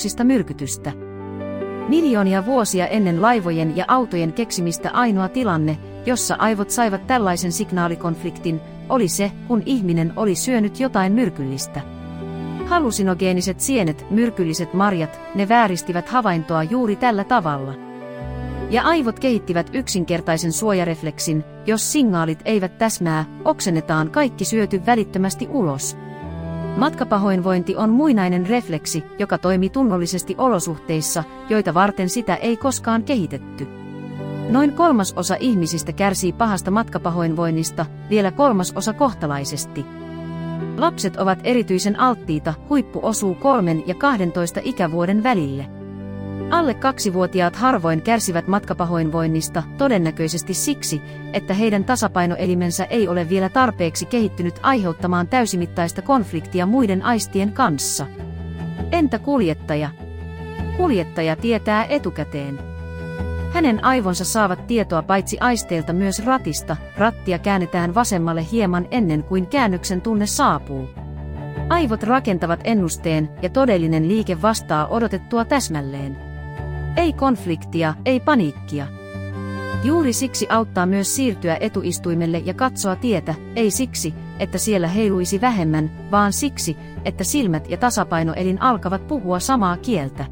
toksista myrkytystä. Miljoonia vuosia ennen laivojen ja autojen keksimistä ainoa tilanne, jossa aivot saivat tällaisen signaalikonfliktin, oli se, kun ihminen oli syönyt jotain myrkyllistä. Hallusinogeeniset sienet, myrkylliset marjat, ne vääristivät havaintoa juuri tällä tavalla. Ja aivot kehittivät yksinkertaisen suojarefleksin, jos signaalit eivät täsmää, oksennetaan kaikki syöty välittömästi ulos. Matkapahoinvointi on muinainen refleksi, joka toimii tunnollisesti olosuhteissa, joita varten sitä ei koskaan kehitetty. Noin 1/3 ihmisistä kärsii pahasta matkapahoinvoinnista, vielä 1/3 kohtalaisesti. Lapset ovat erityisen alttiita, huippu osuu 3 ja 12 ikävuoden välille. Alle 2-vuotiaat harvoin kärsivät matkapahoinvoinnista, todennäköisesti siksi, että heidän tasapainoelimensä ei ole vielä tarpeeksi kehittynyt aiheuttamaan täysimittaista konfliktia muiden aistien kanssa. Entä kuljettaja? Kuljettaja tietää etukäteen. Hänen aivonsa saavat tietoa paitsi aisteilta myös ratista, rattia käännetään vasemmalle hieman ennen kuin käännöksen tunne saapuu. Aivot rakentavat ennusteen ja todellinen liike vastaa odotettua täsmälleen. Ei konfliktia, ei paniikkia. Juuri siksi auttaa myös siirtyä etuistuimelle ja katsoa tietä, ei siksi, että siellä heiluisi vähemmän, vaan siksi, että silmät ja tasapainoelin alkavat puhua samaa kieltä.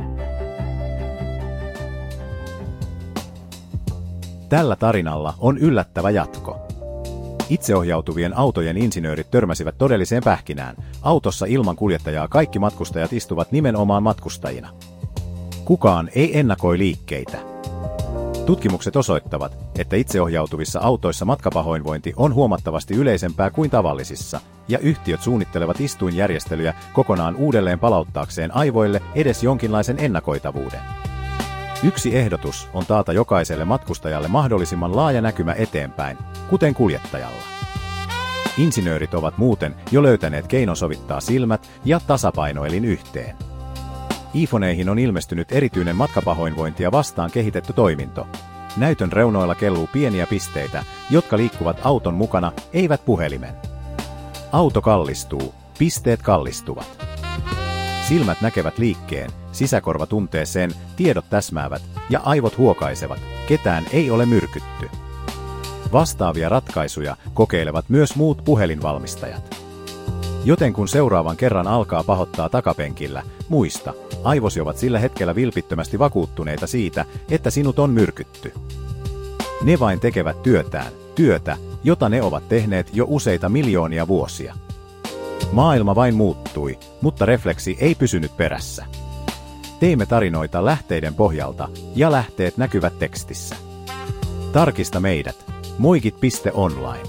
Tällä tarinalla on yllättävä jatko. Itseohjautuvien autojen insinöörit törmäsivät todelliseen pähkinään. Autossa ilman kuljettajaa kaikki matkustajat istuvat nimenomaan matkustajina. Kukaan ei ennakoi liikkeitä. Tutkimukset osoittavat, että itseohjautuvissa autoissa matkapahoinvointi on huomattavasti yleisempää kuin tavallisissa, ja yhtiöt suunnittelevat istuinjärjestelyjä kokonaan uudelleen palauttaakseen aivoille edes jonkinlaisen ennakoitavuuden. Yksi ehdotus on taata jokaiselle matkustajalle mahdollisimman laaja näkymä eteenpäin, kuten kuljettajalla. Insinöörit ovat muuten jo löytäneet keinon sovittaa silmät ja tasapainoelin yhteen. iPhoneihin on ilmestynyt erityinen matkapahoinvointia vastaan kehitetty toiminto. Näytön reunoilla kelluu pieniä pisteitä, jotka liikkuvat auton mukana, eivät puhelimen. Auto kallistuu, pisteet kallistuvat. Silmät näkevät liikkeen, sisäkorva tuntee sen, tiedot täsmäävät ja aivot huokaisevat, ketään ei ole myrkytty. Vastaavia ratkaisuja kokeilevat myös muut puhelinvalmistajat. Joten kun seuraavan kerran alkaa pahoittaa takapenkillä, muista, aivosi ovat sillä hetkellä vilpittömästi vakuuttuneita siitä, että sinut on myrkytty. Ne vain tekevät työtä, jota ne ovat tehneet jo useita miljoonia vuosia. Maailma vain muuttui, mutta refleksi ei pysynyt perässä. Teimme tarinoita lähteiden pohjalta, ja lähteet näkyvät tekstissä. Tarkista meidät. moikit.online.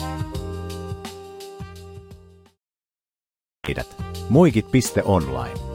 moikit.online.